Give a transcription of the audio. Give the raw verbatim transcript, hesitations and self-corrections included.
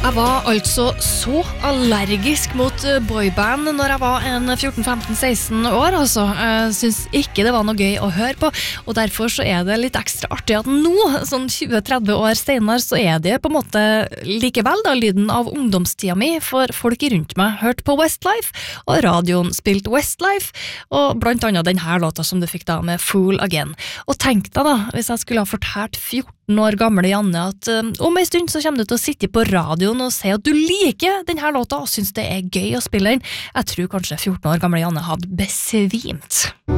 Jeg var altså så allergisk mot boyband når jeg var en fjorten femten seksten år, altså. Jeg synes ikke det var noe gøy å høre på, og derfor så er det litt ekstra artig at nå, sånn tjue til tretti år senere, så er det på en måte likevel da lyden av ungdomstida mi, for folk rundt meg hørte på Westlife, og radioen spilte Westlife, og blant annet den her låta som du fikk da med Fool Again. Og tenk deg da, hvis jeg skulle ha fortalt fjorten år gamle Janne at um, om en stund så kommer du til å sitte på radioen og si at du liker denne låta og synes det er gøy å spille den. Jeg tror kanskje fjorten år gamle Janne hadde besvimt.